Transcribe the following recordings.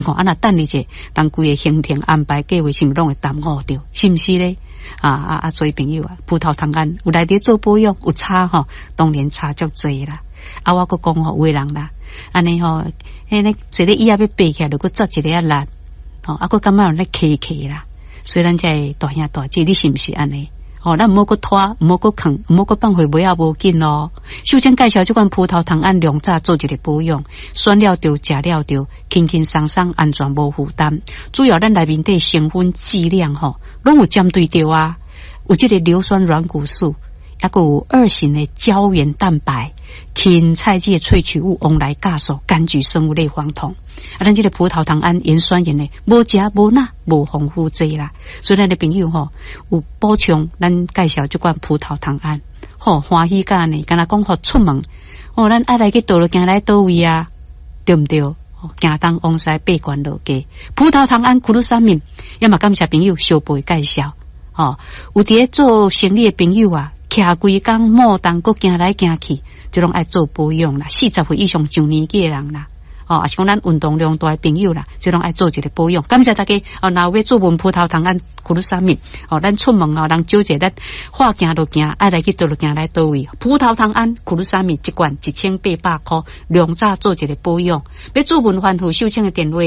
看啊，那等你者，人规个行程安排计划是毋拢会耽误着，是毋是咧？所以朋友啊，葡萄糖胺有来伫做保养有差吼，当然差足济啦。我阁讲吼，有个人啦，安尼吼，一个以后要爬起来，如果做一个啊力，阁感觉有咧咳啦。虽然这大兄大姐，你是毋是安尼？咱毋好阁拖，毋好阁扛，毋好阁放回尾也无紧咯。首先介绍这款葡萄糖胺两早做一个保养，选了着，食了着，轻轻松松，安全无负担。主要咱内面的成分剂量拢有针对着啊，有这个硫酸软骨素，还有2型的胶原蛋白、芹菜剂的萃取物、往来酵素、柑橘生物类黄酮。咱这个葡萄糖胺盐酸盐的，无食无钠无丰富剂啦。所以咱的朋友有补充，咱介绍这款葡萄糖胺，欢喜甲呢，敢若讲出门，咱爱来去倒落行来倒位啊，对毋对？行东往西八关落街，葡萄糖胺苦鲁三敏，也嘛感谢朋友小辈介绍。有伫做生理的朋友啊，徛规工莫动，搁行来行去，就拢爱做保养啦。40岁以上上年纪的人啦。也是讲咱运动量大的朋友啦，就拢爱做一个保养。感谢大家若要做闻葡萄糖胺苦鲁三敏，咱出门人少者咱话行就行，爱来去倒就行来倒位。葡萄糖胺苦鲁三敏一罐1800块，两早做一个保养。要做闻欢呼收请的电话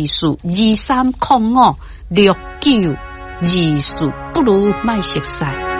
23056924，23056924，不如卖熟悉。